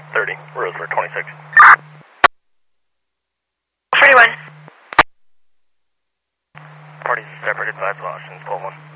30, Roseburg 26. 41. Parties separated, advise of Austin's, pull 1.